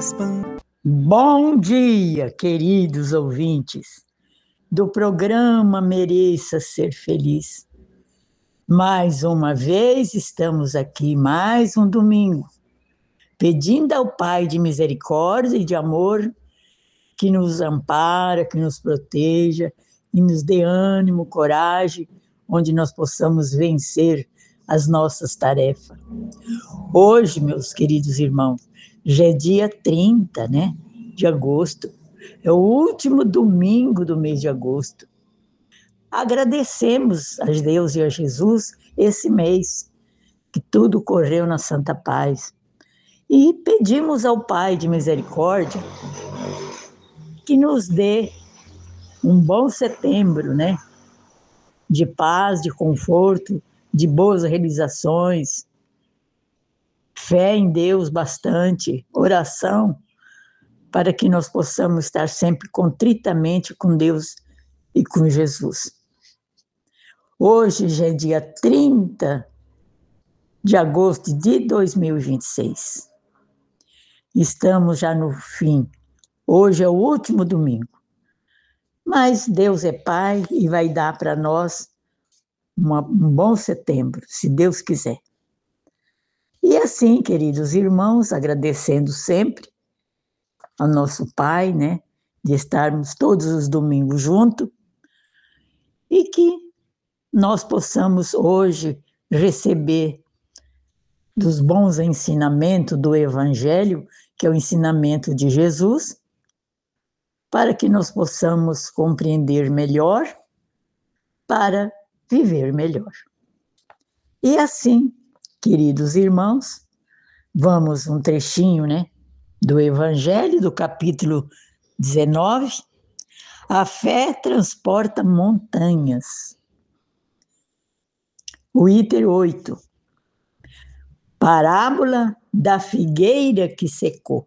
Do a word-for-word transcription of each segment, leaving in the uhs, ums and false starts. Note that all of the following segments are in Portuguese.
Bom dia, queridos ouvintes do programa Mereça Ser Feliz. Mais uma vez estamos aqui, mais um domingo, pedindo ao Pai de misericórdia e de amor que nos ampara, que nos proteja e nos dê ânimo, coragem, onde nós possamos vencer as nossas tarefas. Hoje, meus queridos irmãos, já é dia trinta, né, de agosto. É o último domingo do mês de agosto. Agradecemos a Deus e a Jesus esse mês, que tudo correu na santa paz. E pedimos ao Pai de misericórdia que nos dê um bom setembro, né? De paz, de conforto, de boas realizações, fé em Deus bastante, oração, para que nós possamos estar sempre contritamente com Deus e com Jesus. Hoje já é dia trinta de agosto de dois mil e vinte e seis. Estamos já no fim. Hoje é o último domingo. Mas Deus é Pai e vai dar para nós uma, um bom setembro, se Deus quiser. E assim, queridos irmãos, agradecendo sempre ao nosso Pai, né, de estarmos todos os domingos juntos, e que nós possamos hoje receber dos bons ensinamentos do Evangelho, que é o ensinamento de Jesus, para que nós possamos compreender melhor, para viver melhor. E assim, queridos irmãos, vamos um trechinho, né, do Evangelho, do capítulo dezenove, a fé transporta montanhas. O item oito, parábola da figueira que secou.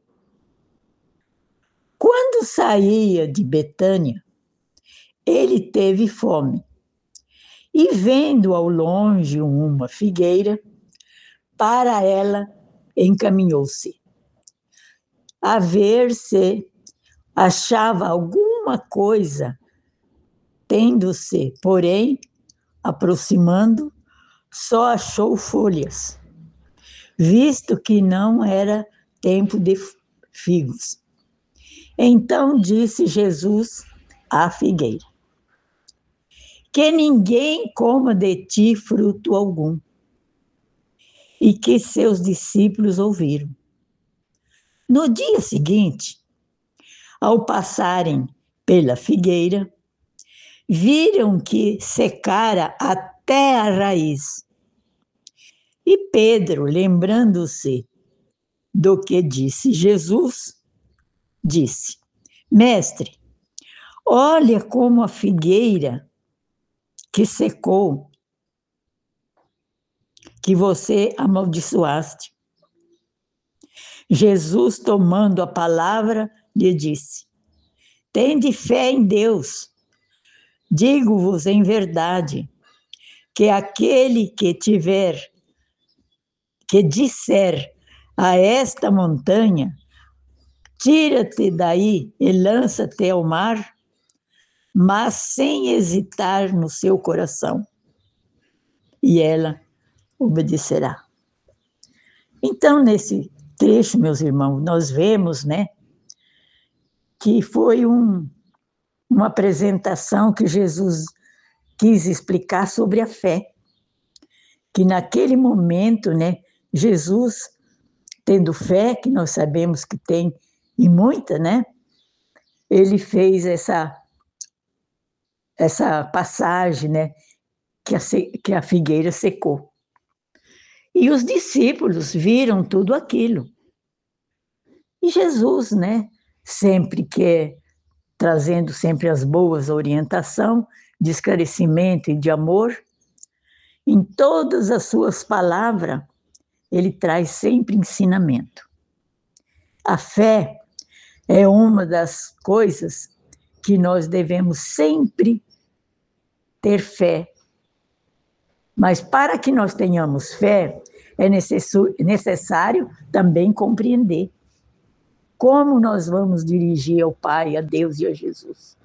Quando saía de Betânia, ele teve fome, e vendo ao longe uma figueira, para ela encaminhou-se, a ver se achava alguma coisa. Tendo-se, porém, aproximando, só achou folhas, visto que não era tempo de figos. Então disse Jesus à figueira: que ninguém coma de ti fruto algum. E que seus discípulos ouviram. No dia seguinte, ao passarem pela figueira, viram que secara até a raiz. E Pedro, lembrando-se do que disse Jesus, disse: Mestre, olha como a figueira que secou, que você amaldiçoaste. Jesus, tomando a palavra, lhe disse: tende fé em Deus. Digo-vos em verdade, que aquele que tiver, que disser a esta montanha, tira-te daí e lança-te ao mar, mas sem hesitar no seu coração, e ela obedecerá. Então, nesse trecho, meus irmãos, nós vemos, né, que foi um, uma apresentação que Jesus quis explicar sobre a fé, que naquele momento, né, Jesus, tendo fé, que nós sabemos que tem, e muita, né, ele fez essa, essa passagem, né, que a, que a figueira secou. E os discípulos viram tudo aquilo. E Jesus, né, sempre que trazendo sempre as boas orientações de esclarecimento e de amor, em todas as suas palavras, ele traz sempre ensinamento. A fé é uma das coisas que nós devemos sempre ter fé. Mas para que nós tenhamos fé, é necessário também compreender. Como nós vamos dirigir ao Pai, a Deus e a Jesus?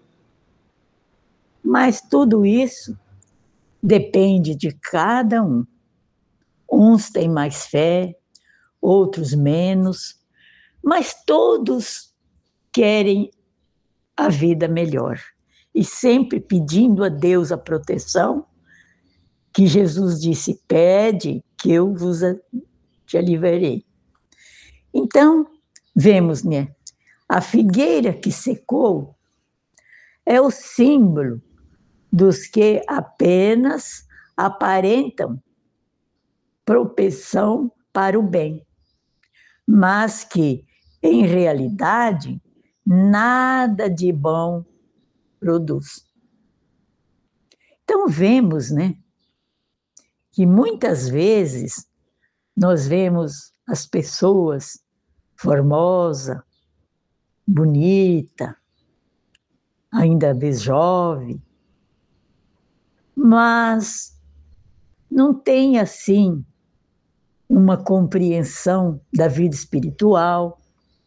Mas tudo isso depende de cada um. Uns têm mais fé, outros menos, mas todos querem a vida melhor. E sempre pedindo a Deus a proteção, que Jesus disse: pede que eu vos te aliviarei. Então, vemos, né? A figueira que secou é o símbolo dos que apenas aparentam propensão para o bem, mas que, em realidade, nada de bom produz. Então, vemos, né, que muitas vezes nós vemos as pessoas formosa, bonita, ainda vez jovem, mas não tem assim uma compreensão da vida espiritual,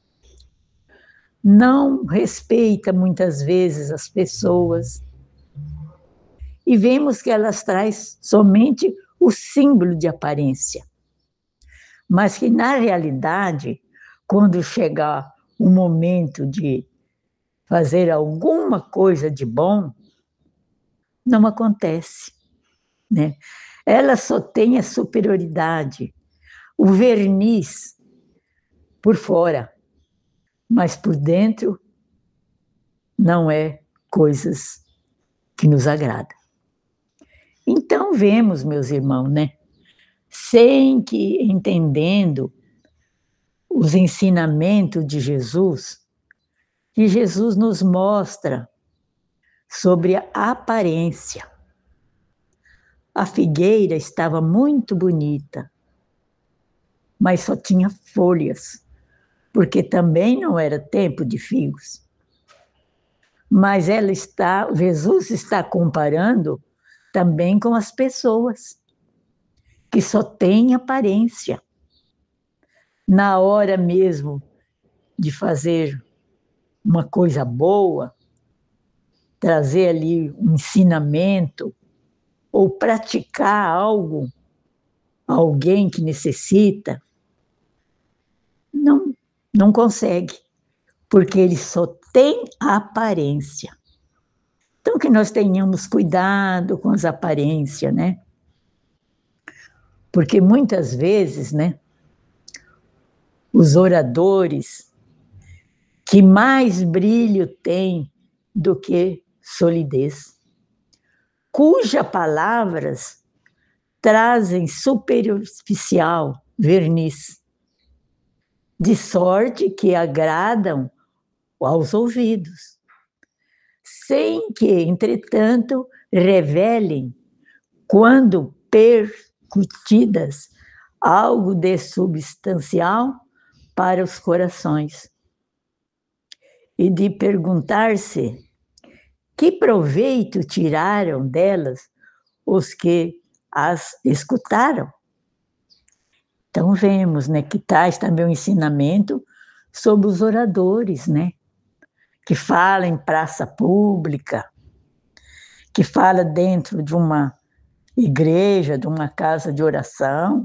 não respeita muitas vezes as pessoas, e vemos que elas trazem somente o símbolo de aparência, mas que na realidade, quando chegar o momento de fazer alguma coisa de bom, não acontece, né? Ela só tem a superioridade, o verniz por fora, mas por dentro não é coisas que nos agradam. Então vemos, meus irmãos, né? Sem que entendendo os ensinamentos de Jesus, que Jesus nos mostra sobre a aparência. A figueira estava muito bonita, mas só tinha folhas, porque também não era tempo de figos. Mas ela está, Jesus está comparando também com as pessoas, que só têm aparência. Na hora mesmo de fazer uma coisa boa, trazer ali um ensinamento, ou praticar algo, alguém que necessita, não, não consegue, porque ele só tem a aparência. Então, que nós tenhamos cuidado com as aparências, né? Porque muitas vezes, né, os oradores que mais brilho têm do que solidez, cujas palavras trazem superficial verniz, de sorte que agradam aos ouvidos, sem que, entretanto, revelem, quando percutidas, algo de substancial para os corações. E de perguntar-se que proveito tiraram delas os que as escutaram. Então vemos, né, que traz também um ensinamento sobre os oradores, né, que fala em praça pública, que fala dentro de uma igreja, de uma casa de oração.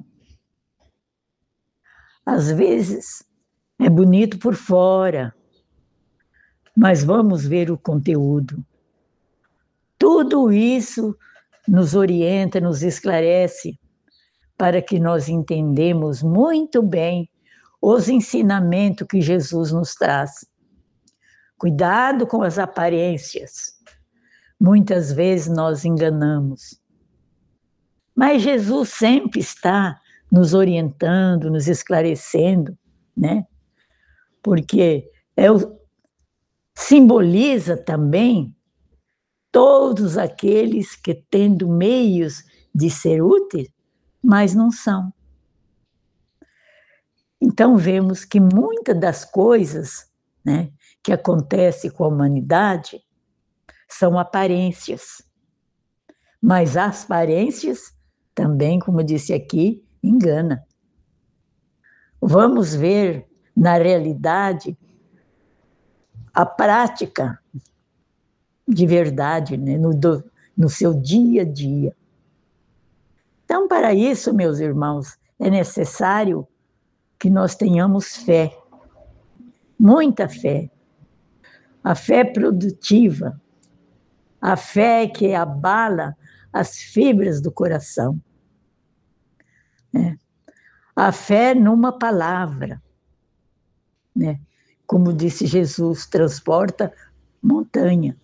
Às vezes é bonito por fora, mas vamos ver o conteúdo. Tudo isso nos orienta, nos esclarece, para que nós entendamos muito bem os ensinamentos que Jesus nos traz. Cuidado com as aparências. Muitas vezes nós enganamos. Mas Jesus sempre está nos orientando, nos esclarecendo, né? Porque é o, simboliza também todos aqueles que, tendo meios de ser úteis, mas não são. Então vemos que muitas das coisas, né, que acontecem com a humanidade são aparências. Mas as aparências também, como eu disse aqui, engana. Vamos ver, na realidade, a prática de verdade, né, no, do, no seu dia a dia. Então, para isso, meus irmãos, é necessário que nós tenhamos fé, muita fé. A fé produtiva, a fé que abala as fibras do coração. Né? A fé numa palavra, né? Como disse Jesus, transporta montanha.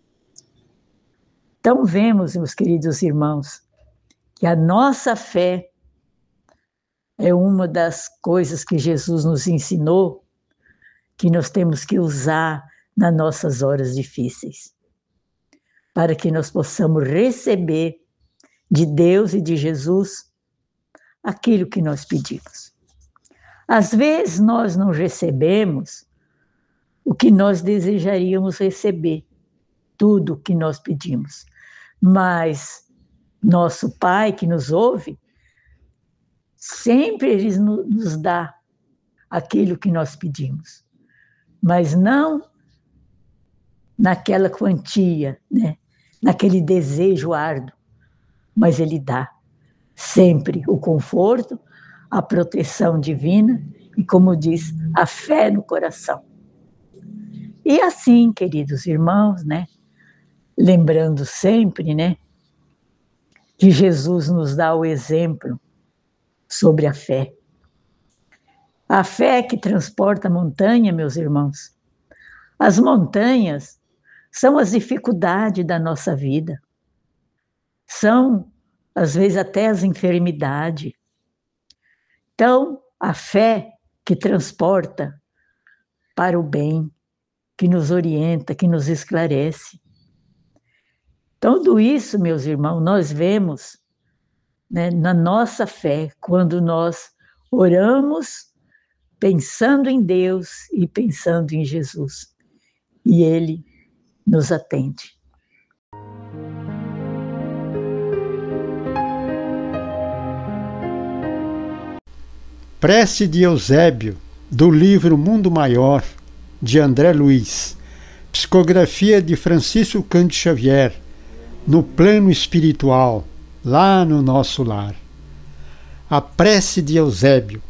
Então vemos, meus queridos irmãos, que a nossa fé é uma das coisas que Jesus nos ensinou, que nós temos que usar nas nossas horas difíceis, para que nós possamos receber de Deus e de Jesus aquilo que nós pedimos. Às vezes nós não recebemos o que nós desejaríamos receber, tudo o que nós pedimos, mas nosso Pai que nos ouve, sempre Ele nos dá aquilo que nós pedimos, mas não naquela quantia, né? Naquele desejo árduo, mas Ele dá sempre o conforto, a proteção divina e, como diz, a fé no coração. E assim, queridos irmãos, né? Lembrando sempre, né? Que Jesus nos dá o exemplo sobre a fé. A fé que transporta a montanha, meus irmãos. As montanhas são as dificuldades da nossa vida. São, às vezes, até as enfermidades. Então, a fé que transporta para o bem, que nos orienta, que nos esclarece. Tudo isso, meus irmãos, nós vemos, né, na nossa fé, quando nós oramos pensando em Deus e pensando em Jesus. E Ele nos atende. Prece de Eusébio, do livro Mundo Maior, de André Luiz. Psicografia de Francisco Cândido Xavier, no plano espiritual, lá no nosso lar. A prece de Eusébio.